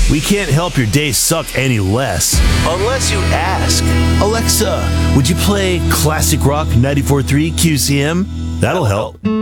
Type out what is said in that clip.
We can't help your day suck any less. Unless you ask. Unless you ask. Unless you ask. Alexa, would you play Classic Rock 94.3 QCM? That'll help.